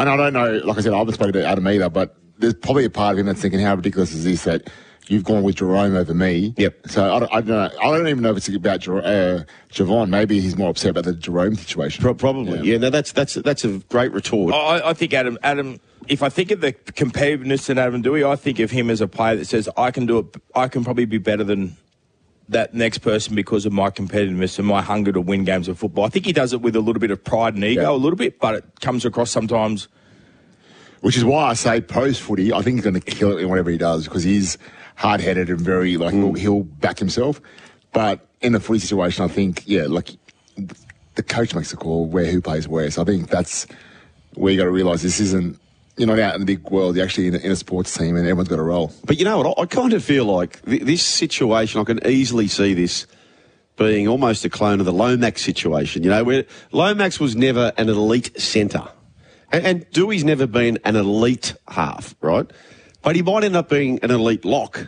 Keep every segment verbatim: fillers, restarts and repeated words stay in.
And I don't know, like I said, I haven't spoken to Adam either, but there's probably a part of him that's thinking, how ridiculous is this that you've gone with Jerome over me? Yep. So I don't, I don't know. I don't even know if it's about Jer- uh, Javon. Maybe he's more upset about the Jerome situation. Pro- probably. Yeah. yeah. No, that's that's that's a great retort. I, I think Adam. Adam. If I think of the competitiveness in Adam Doueihi, I think of him as a player that says, I can do it. I can probably be better than that next person because of my competitiveness and my hunger to win games of football. I think he does it with a little bit of pride and ego, yeah. a little bit, but it comes across sometimes. Which is why I say post-footy, I think he's going to kill it in whatever he does because he's hard-headed and very, like, mm. he'll, he'll back himself. But in the footy situation, I think, yeah, like, the coach makes the call where who plays where. So I think that's where you got to realise this isn't, you're not out in the big world, you're actually in a, in a sports team and everyone's got a role. But you know what, I, I kind of feel like th- this situation, I can easily see this being almost a clone of the Lomax situation, you know, where Lomax was never an elite centre. And, and Doueihi's never been an elite half, right? But he might end up being an elite lock.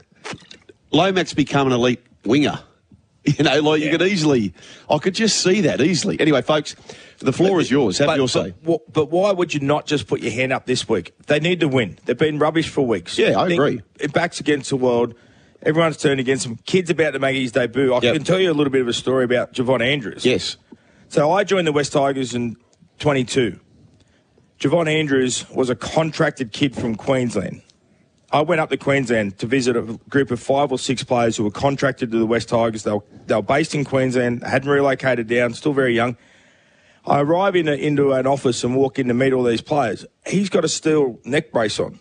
Lomax become an elite winger. You know, like yeah. you could easily, I could just see that easily. Anyway, folks, the floor but, is yours. Have but, your say. But, but why would you not just put your hand up this week? They need to win. They've been rubbish for weeks. Yeah, I, I agree. It backs against the world. Everyone's turned against him. Kid's about to make his debut. I yep. can tell you a little bit of a story about Javon Andrews. Yes. So I joined the West Tigers in twenty-two. Javon Andrews was a contracted kid from Queensland. I went up to Queensland to visit a group of five or six players who were contracted to the West Tigers. They were, they were based in Queensland, hadn't relocated down, still very young. I arrive in a, into an office and walk in to meet all these players. He's got a steel neck brace on,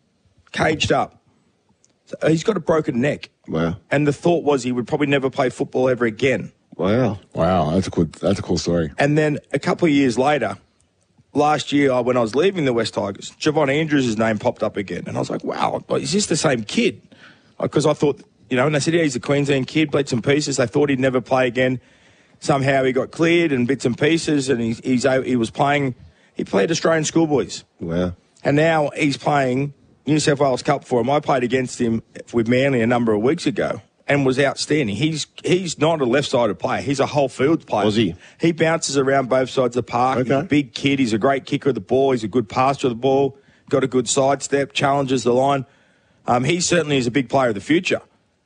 caged up. So he's got a broken neck. Wow. And the thought was he would probably never play football ever again. Wow. Wow, that's a cool, that's a cool story. And then a couple of years later, last year, when I was leaving the West Tigers, Javon Andrews' name popped up again. And I was like, wow, is this the same kid? Because I thought, you know, and they said, yeah, he's a Queensland kid, bits and pieces. They thought he'd never play again. Somehow he got cleared and bits and pieces, and he's, he's, he was playing, he played Australian schoolboys. Wow. And now he's playing New South Wales Cup for him. I played against him with Manly a number of weeks ago and was outstanding. He's he's not a left-sided player. He's a whole field player. Was he? He bounces around both sides of the park. Okay. He's a big kid. He's a great kicker of the ball. He's a good passer of the ball. Got a good sidestep, challenges the line. Um, he certainly is a big player of the future.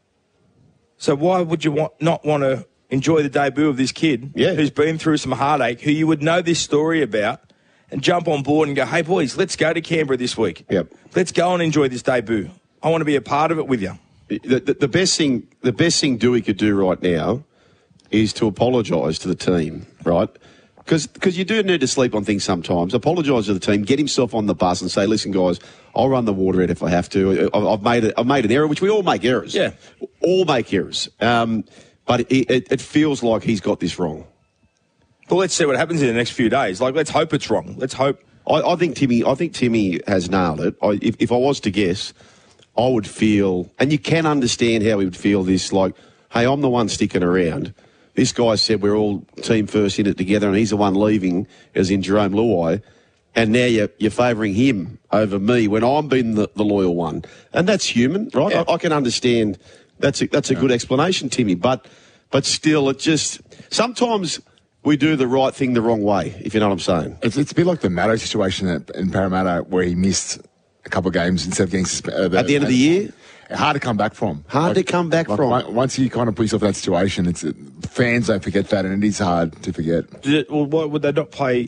So why would you want, not want to enjoy the debut of this kid yeah. who's been through some heartache, who you would know this story about, and jump on board and go, hey, boys, let's go to Canberra this week. Yep. Let's go and enjoy this debut. I want to be a part of it with you. The, the, the best thing, the best thing Doueihi could do right now is to apologise to the team, right? Because you do need to sleep on things sometimes. Apologise to the team, get himself on the bus and say, listen, guys, I'll run the water out if I have to. I've made it. I've made an error, which we all make errors. Yeah. All make errors. Um, but it, it, it feels like he's got this wrong. Well, let's see what happens in the next few days. Like, let's hope it's wrong. Let's hope. I, I think Timmy. I think Timmy has nailed it. I, if, if I was to guess, I would feel, and you can understand how he would feel this. Like, hey, I'm the one sticking around. This guy said we're all team first in it together, and he's the one leaving, as in Jerome Luai. And now you're, you're favouring him over me when I'm being the, the loyal one. And that's human, right? Yeah. I, I can understand. That's a, that's a yeah. good explanation, Timmy. But but still, it just, sometimes we do the right thing the wrong way, if you know what I'm saying. It's, it's a bit like the Maddo situation at, in Parramatta where he missed a couple of games instead of getting suspended. Uh, at the end of the year? Hard to come back from. Hard like, to come back like from. Once you kind of put yourself in that situation, it's fans don't forget that, and it is hard to forget. Did it, well, why would they not play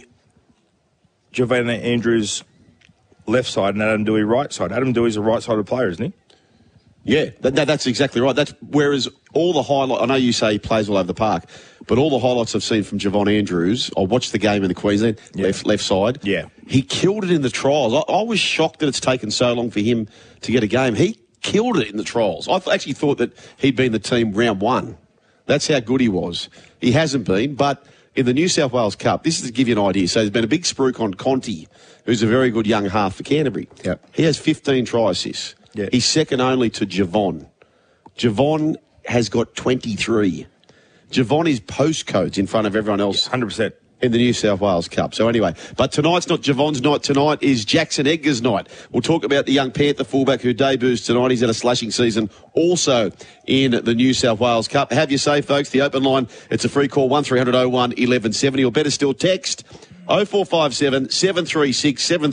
Javon Andrews left side and Adam Doueihi right side? Adam Doueihi's a right-sided player, isn't he? Yeah, that, that, that's exactly right. That's whereas all the highlight, I know you say he plays all over the park, but all the highlights I've seen from Javon Andrews, I watched the game in the Queensland, yeah. left left side. Yeah. He killed it in the trials. I, I was shocked that it's taken so long for him to get a game. He killed it in the trials. I actually thought that he'd been the team round one. That's how good he was. He hasn't been, but in the New South Wales Cup, this is to give you an idea. So there's been a big spruik on Conti, who's a very good young half for Canterbury. Yep. He has fifteen try assists. Yeah. He's second only to Javon. Javon has got twenty-three. Javon is postcodes in front of everyone else. one hundred percent. In the New South Wales Cup. So anyway, but tonight's not Javon's night. Tonight is Jackson Edgar's night. We'll talk about the young Panther fullback who debuts tonight. He's had a slashing season also in the New South Wales Cup. Have your say, folks. The open line, it's a free call, one three hundred oh one eleven seventy, or better still text oh four five seven, seven three six, seven